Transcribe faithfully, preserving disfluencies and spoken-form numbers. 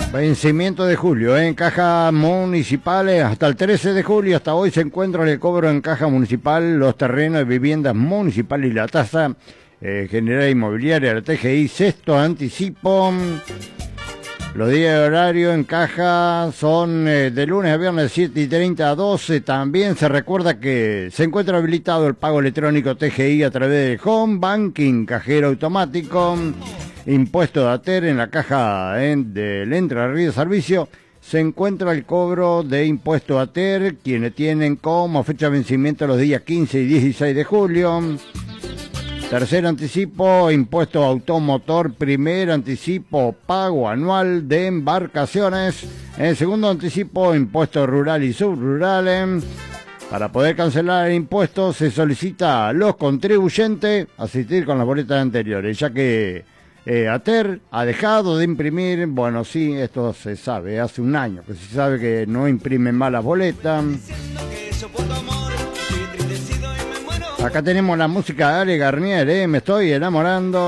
Vencimiento de julio, ¿eh? En cajas municipales hasta el trece de julio, hasta hoy se encuentra el cobro en caja municipal, los terrenos de viviendas municipales y la tasa eh, general inmobiliaria, la T G I, sexto anticipo. Los días de horario en caja son eh, de lunes a viernes de siete y treinta a doce. También se recuerda que se encuentra habilitado el pago electrónico T G I a través del Home Banking, cajero automático, impuesto de A T E R en la caja eh, del Entre Ríos Servicio. Se encuentra el cobro de impuesto a T E R, quienes tienen como fecha de vencimiento los días quince y dieciséis de julio. Tercer anticipo, impuesto automotor. Primer anticipo, pago anual de embarcaciones. En segundo anticipo, impuesto rural y subrural. Para poder cancelar el impuesto se solicita a los contribuyentes asistir con las boletas anteriores, ya que eh, A T E R ha dejado de imprimir. Bueno, sí, esto se sabe, hace un año que se sabe que no imprimen más las boletas. Acá tenemos la música de Ale Garnier, ¿eh? Me estoy enamorando.